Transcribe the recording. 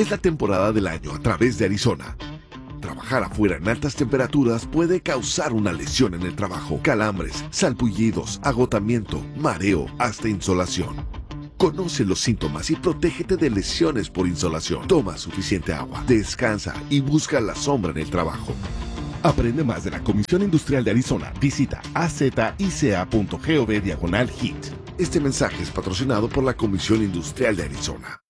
Es la temporada del año a través de Arizona. Trabajar afuera en altas temperaturas puede causar una lesión en el trabajo, calambres, salpullidos, agotamiento, mareo, hasta insolación. Conoce los síntomas y protégete de lesiones por insolación. Toma suficiente agua, descansa y busca la sombra en el trabajo. Aprende más de la Comisión Industrial de Arizona. Visita azica.gov/HIT. Este mensaje es patrocinado por la Comisión Industrial de Arizona.